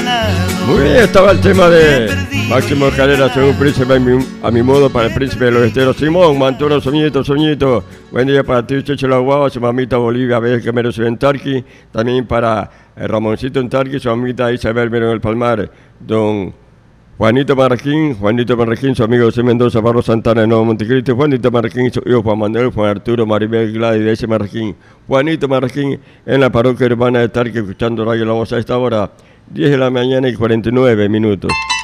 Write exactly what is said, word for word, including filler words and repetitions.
Muy bien, estaba el tema de Máximo Escalera, según príncipe a mi, a mi modo, para el príncipe de los esteros. Simón, Manturo, Soñito, Soñito. Buen día para ti, Checho La Guava, su mamita Bolivia, Bel que Mero en Tarqui. También para eh, Ramoncito en Tarqui, su mamita Isabel Mero en el Palmar. Don Juanito Marraquín, Juanito Marraquín, su amigo José Mendoza, Barro Santana de Nuevo Montecristo. Juanito Marraquín, su hijo Juan Manuel, Juan Arturo, Maribel Gladys de ese Marraquín. Juanito Marraquín en la parroquia urbana de Tarqui, escuchando Radio La Voz a esta hora. diez de la mañana y cuarenta y nueve minutos.